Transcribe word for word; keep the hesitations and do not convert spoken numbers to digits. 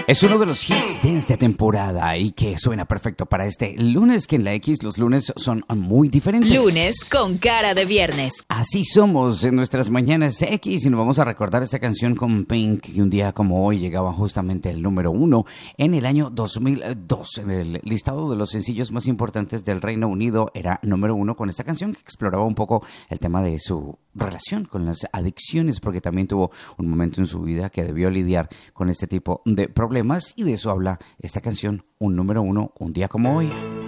Es uno de los hits de esta temporada y que suena perfecto para este lunes, que en la X los lunes son muy diferentes. Lunes con cara de viernes. Así somos en nuestras mañanas X y nos vamos a recordar esta canción con Pink, que un día como hoy llegaba justamente el número uno en el año dos mil dos. En el listado de los sencillos más importantes del Reino Unido era número uno con esta canción que exploraba un poco el tema de su relación con las adicciones, porque también tuvo un momento en su vida que debió lidiar con este tipo de problemas y de eso habla esta canción, un número uno, un día como hoy.